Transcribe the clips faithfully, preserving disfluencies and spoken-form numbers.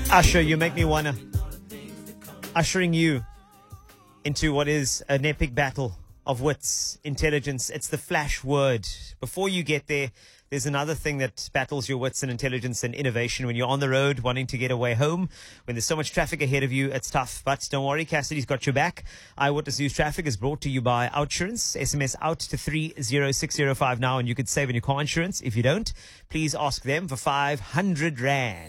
Usher, you make me wanna. Ushering you into what is an epic battle of wits, intelligence. It's the flash word. Before you get there, there's another thing that battles your wits and intelligence and innovation. When you're on the road wanting to get away home, when there's so much traffic ahead of you, it's tough. But don't worry, Cassidy's got your back. Eyewitness News Traffic is brought to you by Outsurance. S M S out to three zero six zero five now and you could save on your car insurance. If you don't, please ask them for five hundred rand.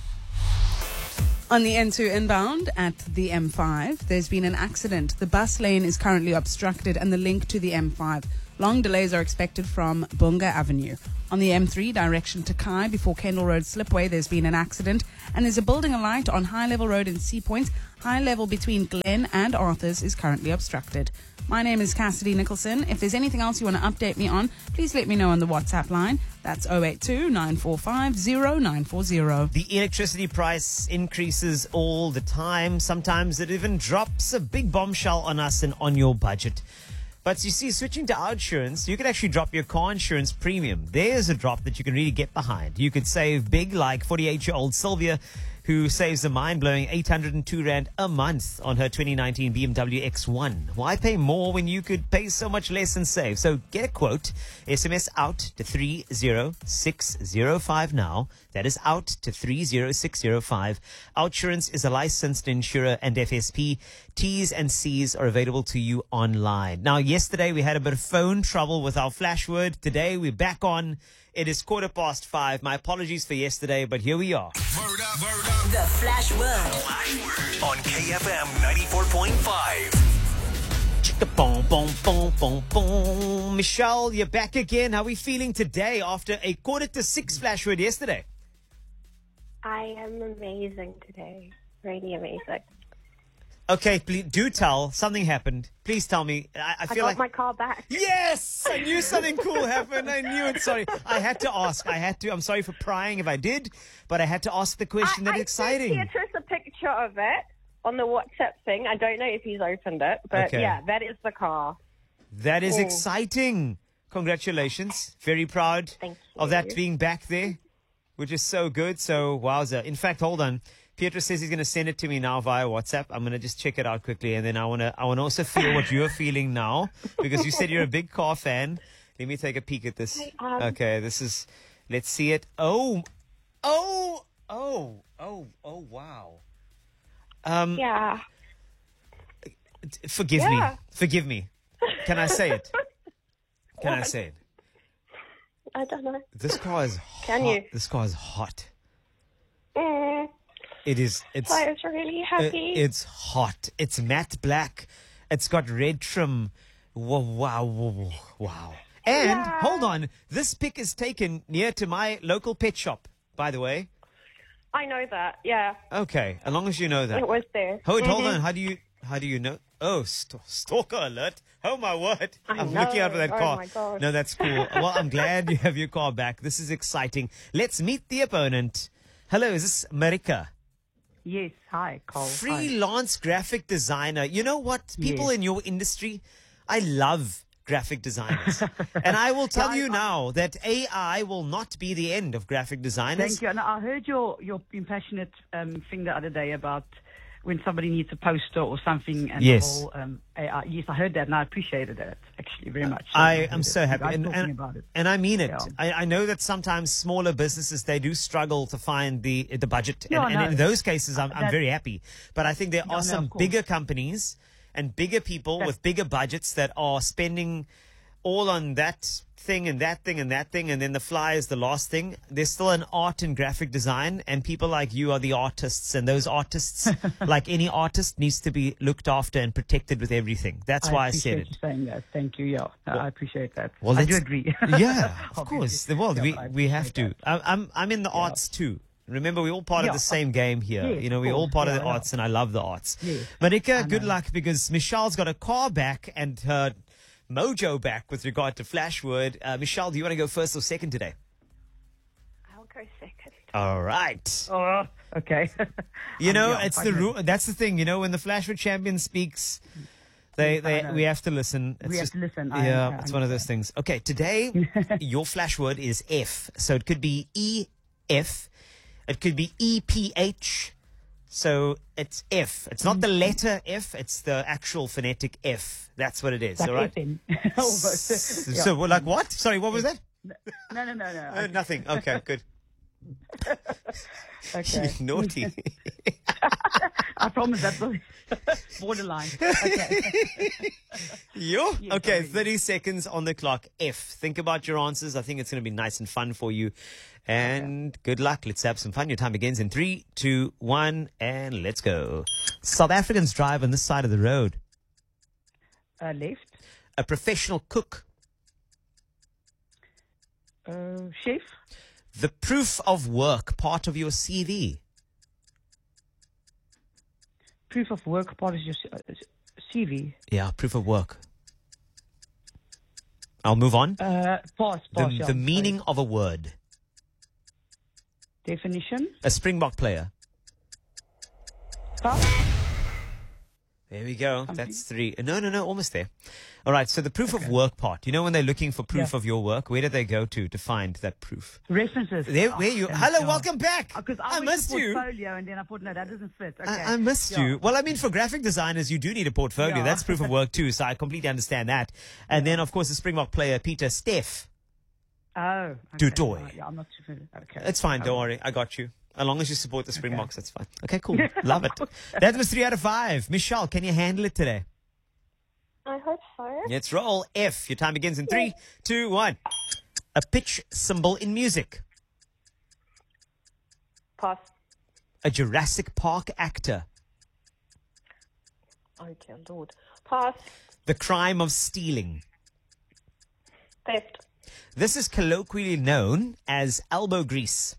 On the N two inbound at the M five, there's been an accident. The bus lane is currently obstructed and the link to the M five. Long delays are expected from Bunga Avenue. On the M three, direction to Kai before Kendall Road Slipway, there's been an accident. And there's a building alight on High Level Road in Sea Point. High level between Glen and Arthurs is currently obstructed. My name is Cassidy Nicholson. If there's anything else you want to update me on, please let me know on the WhatsApp line. That's zero eight two, nine four five, zero nine four zero. The electricity price increases all the time. Sometimes it even drops a big bombshell on us and on your budget. But you see, switching to Outsurance, you can actually drop your car insurance premium. There's a drop that you can really get behind. You could save big, like forty-eight-year-old Sylvia, who saves a mind-blowing eight hundred two rand a month on her twenty nineteen B M W X one. Why pay more when you could pay so much less and save? So get a quote. S M S out to three zero six zero five now. That is out to three zero six zero five. Outsurance is a licensed insurer and F S P. T's and C's are available to you online. Now, yesterday we had a bit of phone trouble with our flash word. Today we're back on. It is quarter past five. My apologies for yesterday, but here we are. Word up, word up. The Flash Word. Flash Word on K F M ninety-four point five. Chicka boom, boom, boom, boom, boom. Michelle, you're back again. How are we feeling today after a quarter to six flash word yesterday? I am amazing today. Really amazing. Okay, please do tell. Something happened. Please tell me. I, I I feel got like my car back. yes, I knew something cool happened. I knew it. Sorry, I had to ask. I had to. I'm sorry for prying if I did, but I had to ask the question. I, That's I exciting. sent Beatrice a picture of it on the WhatsApp thing. I don't know if he's opened it, but Okay. yeah, that is the car. That is Oh. exciting. Congratulations. Very proud Thank of that you. being back there, which is so good. So, wowza. In fact, hold on. Pietro says he's going to send it to me now via WhatsApp. I'm going to just check it out quickly. And then I want to I want to also feel what you're feeling now, because you said you're a big car fan. Let me take a peek at this. I am. Okay, this is, let's see it. Oh, oh, oh, oh, oh, wow. Um, Yeah. Forgive Yeah. me. Forgive me. Can I say it? Can I What? say it? I don't know. This car is hot. Can you? This car is hot. Mm, It is. It's. I was really it- happy. it's hot. It's matte black. It's got red trim. Wow! Wow! Wow! wow. And Yeah. hold on, this pic is taken near to my local pet shop. By the way. I know that. Yeah, Okay, as long as you know that. it was there. Hold, hold Mhm. on. How do you? How do you know? Oh, st- stalker alert! Oh my word! I I'm looking out for that know. Oh, car. my God. No, that's cool. Well, I'm glad you have your car back. This is exciting. Let's meet the opponent. Hello, is this Marika? Yes, hi, Cole. Hi. Freelance graphic designer. You know what? People Yes. in your industry, I love graphic designers. And I will tell Yeah, I- you now that A I will not be the end of graphic designers. Thank you. And I heard your, your impassionate um, thing the other day about when somebody needs a poster or something. And Yes. the whole, um, A I. Yes, I heard that and I appreciated that actually very much. I heard am it. so You happy. guys And, talking and, about it. and I mean it. Yeah. I, I know that sometimes smaller businesses, they do struggle to find the the budget. Yeah, and, no. and in those cases, I'm, I'm That- very happy. But I think there No, are no, some of course. bigger companies and bigger people That- with bigger budgets that are spending all on that thing and that thing and that thing, and then the fly is the last thing. There's still an art in graphic design, and people like you are the artists, and those artists, like any artist, needs to be looked after and protected with everything. That's why I said appreciate it. you saying that. Thank you. Yeah, No, I appreciate that. Well, I do let's- agree. Yeah, of Obviously. course. Well, Yeah, we but I we have to. appreciate I, I'm I'm in the arts too. Remember, we're all part of Yeah, the same game here. yes, you know, of we're all course. part of Yeah, the I know. arts, and I love the arts. Yes, Marika, I good know. luck, because Michelle's got a car back and her mojo back with regard to Flashword. Uh, Michelle, do you want to go first or second today? I'll go second. All right. Oh, okay. You know, Yeah, it's I the know. rule. That's the thing. You know, when the Flashword champion speaks, they Yes, I they know. we have to listen. It's We have just, to listen. I- Yeah, I it's one of those things. Okay, today your Flashword is F. So it could be E F. It could be E P H. So it's F. It's not the letter F. It's the actual phonetic F. That's what it is. Like all right. F N. Almost. Yeah. So well, like what? Sorry, what was that? No, no, no, no. Uh, nothing. Okay, good. Okay. Naughty. I promise that's the borderline. Okay. Yo. Yeah, Okay, sorry. thirty seconds on the clock. F. Think about your answers. I think it's going to be nice and fun for you. And good luck. Let's have some fun. Your time begins in three, two, one, and let's go. South Africans drive on this side of the road. Uh, left. A professional cook. Uh, chef. The proof of work part of your C V. Proof of work part is your uh, C V. Yeah, proof of work. I'll move on. Uh, pass, The, pass. yeah, the sorry. meaning of a word. Definition. A Springbok player. Pass. There we go. That's three. No, no, no, almost there. All right. So the proof of work part. You know when they're looking for proof Yeah. of your work, where do they go to to find that proof? References. There, where you? Oh, Hello, yeah. welcome back. Because I, I went missed to you. portfolio and then I thought, no, that doesn't fit. Okay. I, I missed Yeah. you. Well, I mean, for graphic designers, you do need a portfolio. Yeah. That's proof of work too. So I completely understand that. And then, of course, the Springbok player Peter Steph. Oh. Okay. Du Toit. Right, yeah, I'm not too familiar. Okay. It's fine. Oh. Don't worry. I got you. As long as you support the Springboks, that's fine. Okay, cool. Love it. That was three out of five. Michelle, can you handle it today? I hope so. Let's roll. F. Your time begins in three, two, one. A pitch symbol in music. Pass. A Jurassic Park actor. Oh, dear Lord. Pass. The crime of stealing. Theft. This is colloquially known as elbow grease.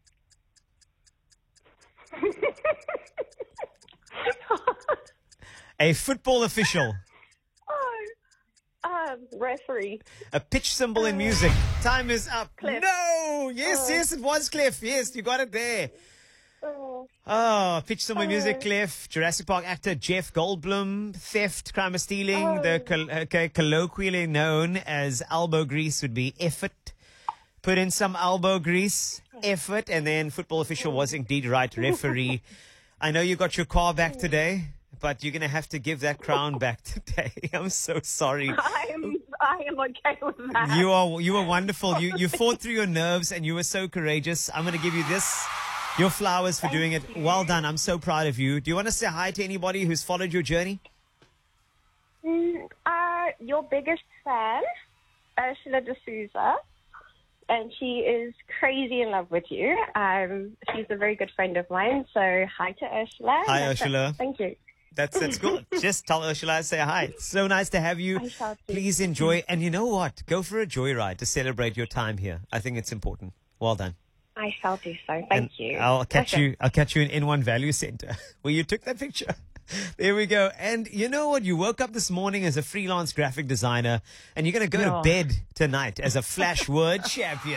A football official. Oh. Um, referee. A pitch symbol in music. Time is up. Cliff. No! Yes, Oh. yes, it was Cliff. Yes, you got it there. Oh. Oh, pitch symbol in music, Oh. Cliff. Jurassic Park actor Jeff Goldblum. Theft, crime of stealing. Oh. The col- okay, colloquially known as elbow grease would be effort. Put in some elbow grease, effort, and then football official was indeed right, referee. I know you got your car back today, but you're going to have to give that crown back today. I'm so sorry. I am, I am okay with that. You are you were wonderful. You you fought through your nerves and you were so courageous. I'm going to give you this, your flowers for doing it. Well done. I'm so proud of you. Do you want to say hi to anybody who's followed your journey? Mm, uh, your biggest fan, Ursula de Souza, and she is crazy in love with you. Um, she's a very good friend of mine, so hi to Ursula. Hi, That's it. Ursula. Thank you. That's that's good. Just tell Ursula I say hi. It's so nice to have you. I shall do. Please enjoy. And you know what? Go for a joyride to celebrate your time here. I think it's important. Well done. I shall do so. Thank And you. I'll catch Okay. you. I'll catch you in N one Value Center where you took that picture. There we go. And you know what? You woke up this morning as a freelance graphic designer, and you're going to go Yeah. to bed tonight as a Flash Word champion.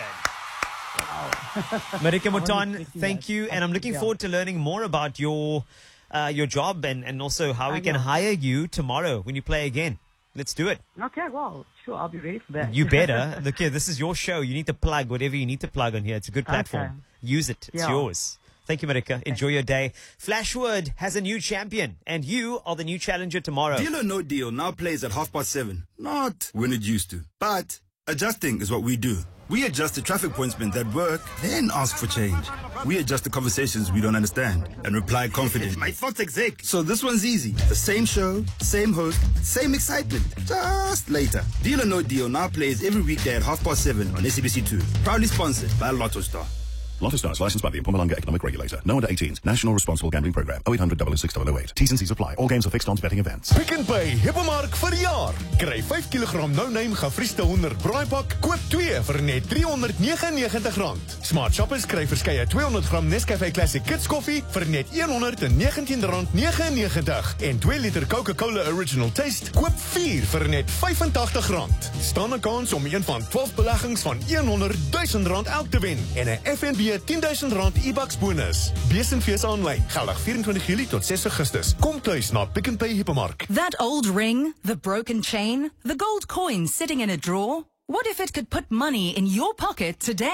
Marika Muton, expecting thank that. you, and I'm looking Yeah. forward to learning more about your uh, your job and, and also how we Uh, can yeah. hire you tomorrow when you play again. Let's do it. Okay, well, sure, I'll be ready for that. You better. Look here, this is your show. You need to plug whatever you need to plug on here. It's a good platform. Okay. Use it. It's Yeah. yours. Thank you, Marika. Enjoy your day. Flashword has a new champion, and you are the new challenger tomorrow. Deal or No Deal now plays at half past seven. Not when it used to. But adjusting is what we do. We adjust the traffic pointsmen that work, then ask for change. We adjust the conversations we don't understand and reply confidently. My thoughts exec. So this one's easy. The same show, same host, same excitement. Just later. Deal or No Deal now plays every weekday at half past seven on S A B C two. Proudly sponsored by Lotto Star. Lotto Stars, licensed by the Mpumalanga Economic Regulator. No under eighteens. National Responsible Gambling Program. oh eight hundred, double oh six, double oh eight. T's and C's apply. All games are fixed odds betting events. Pick n Pay Hippomark vir die jaar. Kry vyf kilogram no-name gevriesde hoender braaipak, koop twee vir net driehonderdnegenennegentig rand. Smart shoppers kry verskeie tweehonderd gram Nescafe Classic Kids koffie vir net honderdnegentien rand negenennegentig en twee liter Coca-Cola Original Taste koop vier vir net vyfentagtig rand. Staan 'n kans om een van twaalf beleggings van honderdduisend rand elk te wen en 'n F N B tienduisend rand e-bucks bonus. Besenfees aanlyn, geldig vyf-en-twintig Julie tot ses Augustus. Kom tuis na Pick n Pay Hippomark. That old ring, the broken chain, the gold coin sitting in a drawer? What if it could put money in your pocket today?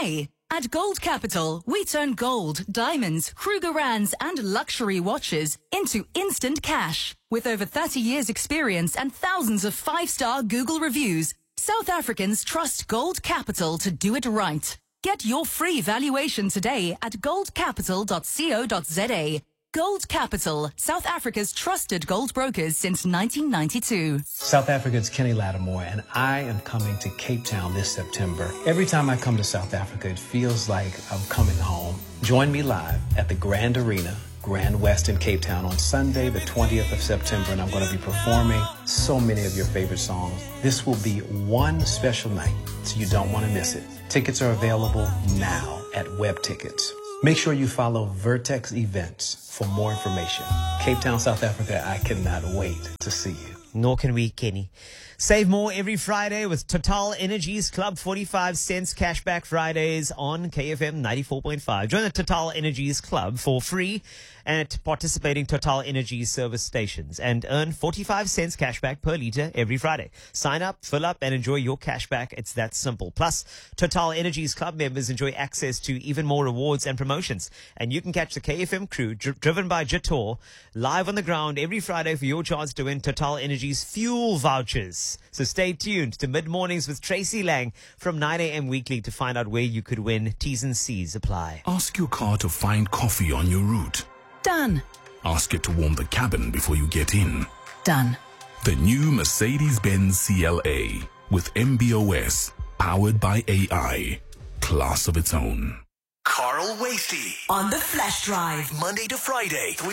At Gold Capital, we turn gold, diamonds, Krugerrands, and luxury watches into instant cash. With over thirty years experience and thousands of five-star Google reviews, South Africans trust Gold Capital to do it right. Get your free valuation today at gold capital dot co dot za. Gold Capital, South Africa's trusted gold brokers since nineteen ninety-two. South Africa's Kenny Lattimore, and I am coming to Cape Town this September. Every time I come to South Africa, it feels like I'm coming home. Join me live at the Grand Arena, Grand West in Cape Town on Sunday, the twentieth of September, and I'm going to be performing so many of your favorite songs. This will be one special night, so you don't want to miss it. Tickets are available now at Web Tickets. Make sure you follow Vertex Events for more information. Cape Town, South Africa, I cannot wait to see you. Nor can we, Kenny. Save more every Friday with Total Energies Club forty-five cents Cashback Fridays on K F M ninety-four point five. Join the Total Energies Club for free at participating Total Energies service stations and earn forty-five cents cashback per litre every Friday. Sign up, fill up, and enjoy your cashback. It's that simple. Plus, Total Energies Club members enjoy access to even more rewards and promotions. And you can catch the K F M crew, dri- driven by Jator, live on the ground every Friday for your chance to win Total Energies fuel vouchers. So stay tuned to Mid Mornings with Tracy Lang from nine a.m. weekly to find out where you could win. T's and C's apply. Ask your car to find coffee on your route. Done. Ask it to warm the cabin before you get in. Done. The new Mercedes-Benz C L A with M B O S, powered by A I. Class of its own. Carl Wasey On the Flash Drive. Monday to Friday,